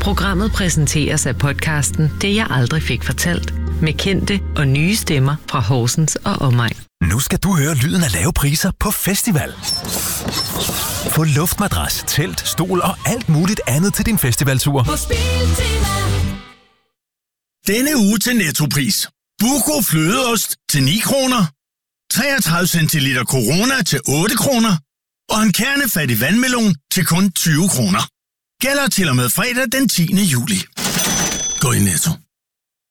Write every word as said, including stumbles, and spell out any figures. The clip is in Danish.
Programmet præsenteres af podcasten Det jeg aldrig fik fortalt, med kendte og nye stemmer fra Horsens og omegn. Nu skal du høre lyden af lave priser på festival. Få luftmadras, telt, stol og alt muligt andet til din festivaltur. Denne uge til Nettopris. Buco flødeost til ni kroner. treogtredive centiliter Corona til otte kroner. Og en kernefattig vandmelon til kun tyve kroner. Gælder til og med fredag den tiende juli. Gå i Netto.